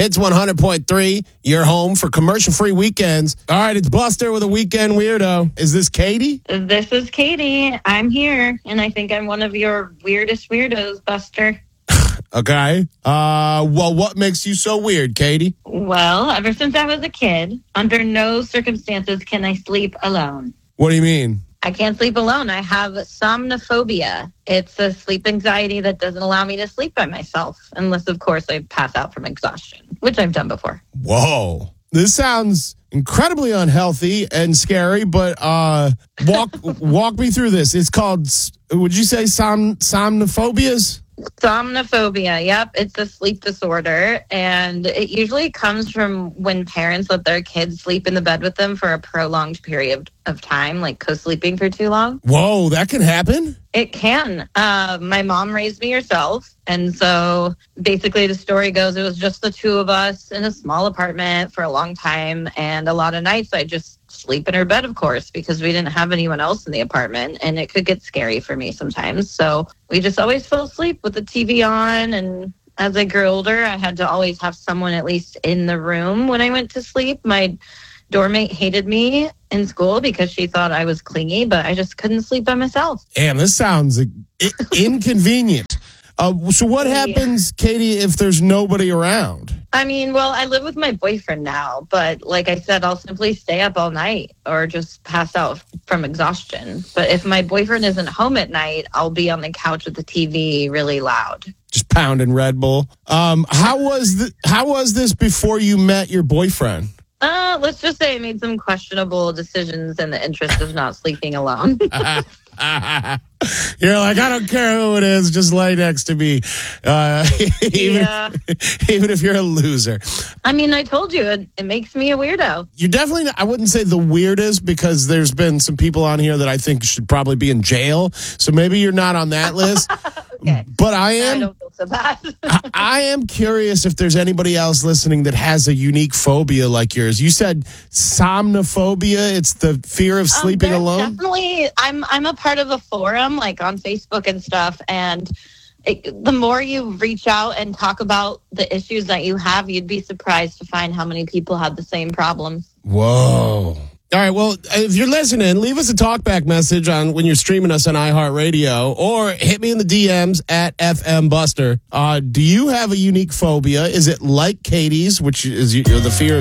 It's 100.3, your home for commercial-free weekends. All right, it's Buster with a weekend weirdo. Is this Katie? This is Katie. I'm here, and I think I'm one of your weirdest weirdos, Buster. Okay. Well, what makes you so weird, Katie? Well, ever since I was a kid, under no circumstances can I sleep alone. What do you mean? I can't sleep alone. I have somnophobia. It's a sleep anxiety that doesn't allow me to sleep by myself, unless, of course, I pass out from exhaustion, which I've done before. Whoa. This sounds incredibly unhealthy and scary, but walk me through this. It's called, would you say somnophobias? Somnophobia, yep. It's a sleep disorder, and it usually comes from when parents let their kids sleep in the bed with them for a prolonged period of time, like co-sleeping for too long. Whoa, that can happen? It can. My mom raised me herself, and so basically the story goes it was just the two of us in a small apartment for a long time, and a lot of nights I just sleep in her bed, of course, because we didn't have anyone else in the apartment, and it could get scary for me sometimes. So we just always fell asleep with the TV on, and as I grew older, I had to always have someone at least in the room when I went to sleep. My doormate hated me in school because she thought I was clingy, but I just couldn't sleep by myself. Damn, this sounds inconvenient. So what happens, Katie, if there's nobody around? I mean, well, I live with my boyfriend now, but like I said, I'll simply stay up all night or just pass out from exhaustion. But if my boyfriend isn't home at night, I'll be on the couch with the TV really loud. Just pounding Red Bull. How was this before you met your boyfriend? Let's just say I made some questionable decisions in the interest of not sleeping alone. You're like, I don't care who it is, just lay next to me. Even if you're a loser. I mean, I told you, it makes me a weirdo. You're definitely, I wouldn't say the weirdest, because there's been some people on here that I think should probably be in jail. So maybe you're not on that list. Okay. But I don't feel so bad. I am curious if there's anybody else listening that has a unique phobia like yours. You said somnophobia. It's the fear of sleeping alone. Definitely. I'm a part of a forum, like on Facebook and stuff. And the more you reach out and talk about the issues that you have, you'd be surprised to find how many people have the same problems. Whoa. All right, well, if you're listening, leave us a talkback message on when you're streaming us on iHeartRadio, or hit me in the DMs at FM Buster. Do you have a unique phobia? Is it like Katie's, which is the fear of